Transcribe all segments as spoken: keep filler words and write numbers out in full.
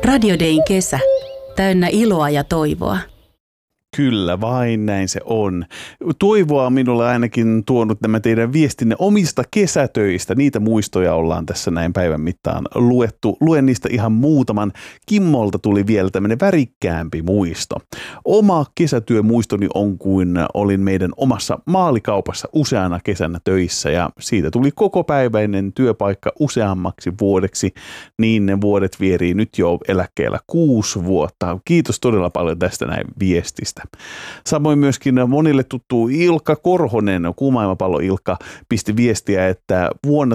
Radio Dayn kesä. Täynnä iloa ja toivoa. Kyllä, vain näin se on. Toivoa on minulle ainakin tuonut nämä teidän viestinne omista kesätöistä. Niitä muistoja ollaan tässä näin päivän mittaan luettu. Luen niistä ihan muutaman. Kimmolta tuli vielä tämmöinen värikkäämpi muisto. Oma kesätyömuistoni on kuin olin meidän omassa maalikaupassa useana kesänä töissä ja siitä tuli kokopäiväinen työpaikka useammaksi vuodeksi. Niin ne vuodet vierii nyt jo eläkkeellä kuusi vuotta. Kiitos todella paljon tästä näin viestistä. Samoin myöskin monille tuttu Ilkka Korhonen, Kuumailmapallo Ilkka, pisti viestiä, että vuonna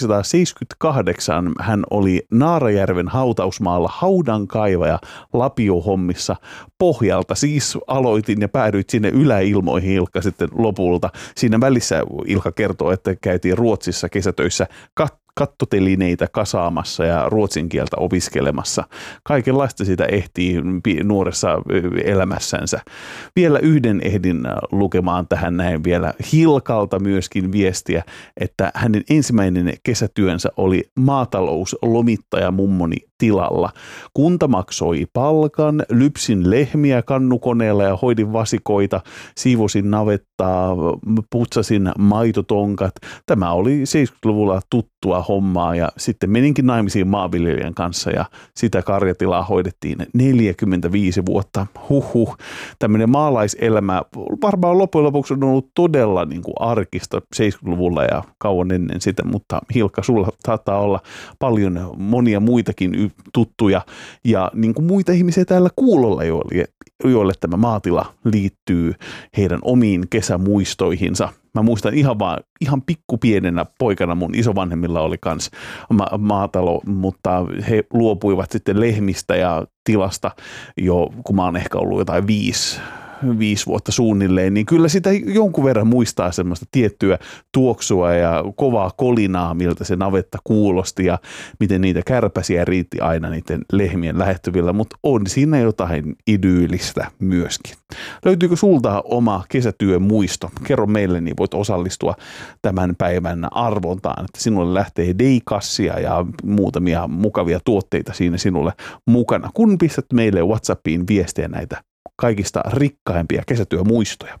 tuhatyhdeksänsataaseitsemänkymmentäkahdeksan hän oli Naarajärven hautausmaalla haudankaivaja lapiohommissa Pohjalta. Siis aloitin ja päädyit sinne yläilmoihin, Ilkka, sitten lopulta. Siinä välissä Ilkka kertoo, että käytiin Ruotsissa kesätöissä kat- kattotelineitä kasaamassa ja ruotsin kieltä opiskelemassa. Kaikenlaista sitä ehtii nuoressa elämässänsä. Vielä yhden ehdin lukemaan tähän näin vielä Hilkalta myöskin viestiä, että hänen ensimmäinen kesätyönsä oli maatalouslomittaja mummoni tilalla. Kunta maksoi palkan, lypsin lehmiä kannukoneella ja hoidin vasikoita, siivosin navettaa, putsasin maitotonkat. Tämä oli seitsemänkymmentäluvulla tuttua hommaa ja sitten meninkin naimisiin maanviljelijän kanssa ja sitä karjatilaa hoidettiin neljäkymmentäviisi vuotta. Huhhuh. Tämmöinen maalaiselämä varmaan loppujen lopuksi on ollut todella niin kuin arkista seitsemänkymmentäluvulla ja kauan ennen sitä, mutta Hilkka, sulla saattaa olla paljon monia muitakin tuttuja ja niin kuin muita ihmisiä täällä kuulolla, joille, joille tämä maatila liittyy heidän omiin kesämuistoihinsa. Mä muistan ihan vaan, ihan pikkupienenä poikana mun isovanhemmilla oli kans ma- maatalo, mutta he luopuivat sitten lehmistä ja tilasta jo, kun mä oon ehkä ollut jotain viisi, viisi vuotta suunnilleen, niin kyllä sitä jonkun verran muistaa semmoista tiettyä tuoksua ja kovaa kolinaa, miltä se navetta kuulosti ja miten niitä kärpäsiä riitti aina niiden lehmien lähettyvillä, mutta on siinä jotain idyylistä myöskin. Löytyykö sulta oma kesätyömuisto? Kerro meille, niin voit osallistua tämän päivän arvontaan, että sinulle lähtee Daykassia ja muutamia mukavia tuotteita siinä sinulle mukana, kun pistät meille WhatsAppiin viestejä näitä kaikista rikkaimpia kesätyömuistoja.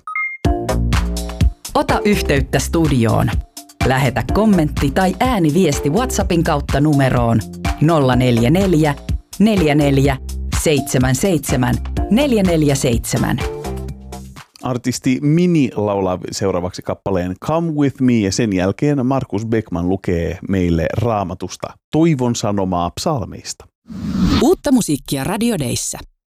Ota yhteyttä studioon. Lähetä kommentti tai ääniviesti WhatsAppin kautta numeroon nolla neljä neljä, neljä neljä, seitsemän seitsemän, neljä neljä seitsemän. Artisti Mini laulaa seuraavaksi kappaleen Come With Me ja sen jälkeen Markus Beckman lukee meille Raamatusta toivon sanomaa psalmeista. Uutta musiikkia Radio Dayssä.